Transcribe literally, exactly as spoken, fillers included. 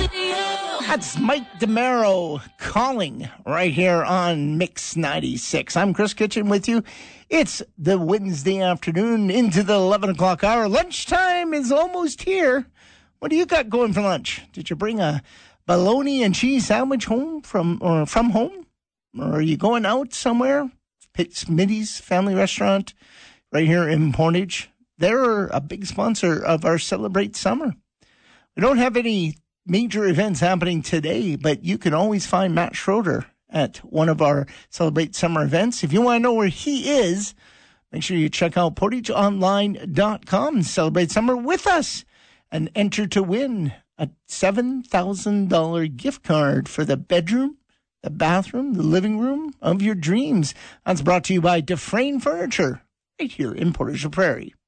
That's Mike DeMero calling right here on Mix ninety-six. I'm Chris Kitchen with you. It's the Wednesday afternoon into the eleven o'clock hour. Lunchtime is almost here. What do you got going for lunch? Did you bring a bologna and cheese sandwich home from or from home? Or are you going out somewhere? Smitty's Family Restaurant right here in Portage. They're a big sponsor of our Celebrate Summer. We don't have any major events happening today, but you can always find Matt Schroeder at one of our Celebrate Summer events. If you want to know where he is, make sure you check out portage online dot com and celebrate summer with us and enter to win a seven thousand dollars gift card for the bedroom, the bathroom, the living room of your dreams. That's brought to you by Dufresne Furniture right here in Portage la Prairie.